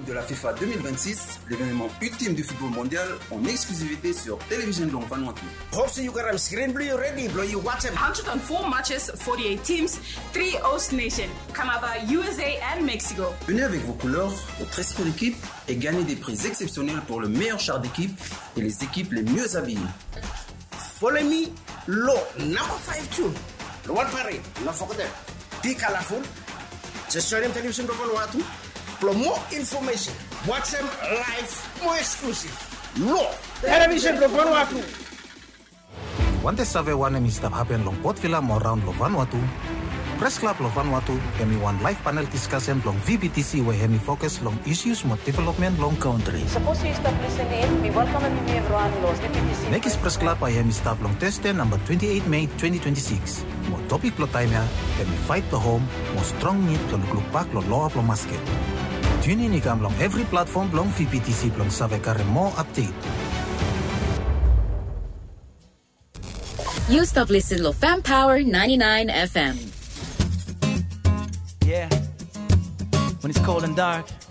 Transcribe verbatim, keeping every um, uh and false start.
de la FIFA deux mille vingt-six, l'événement ultime du football mondial, en exclusivité sur Télévision Long Vanuatu. Hope you got a screen blue ready, bro. You watch it. one hundred four matches, forty-eight teams, three host nations, Canada, U S A and Mexico. Venez avec vos couleurs, votre esprit d'équipe et gagnez des prix exceptionnels pour le meilleur char d'équipe et les équipes les mieux habillées. Follow me, low number five two. The one parade, not forget. Be colorful. Just show them television to Vanuatu. For more information, watch them live, more exclusive. Low television to Vanuatu. Want to sabe what is stop happen long Port Vila mo around lo Vanuatu? Press Club lo Vanuatu hemi one live panel discussion long V B T C where hemi focus long issues mo development long country. Suppose you stop listening, we welcome everyone lo V B T C. Next Press Club ay hemi stop long test number twenty-eight May twenty twenty-six. Mo topic lo time ya hemi fight to home, mo strong need lo lukpak lo loa lo basket. Tune in ikam long every platform long V B T C long save kare mo update. You stop listening to Fam Power ninety-nine F M. Yeah, when it's cold and dark,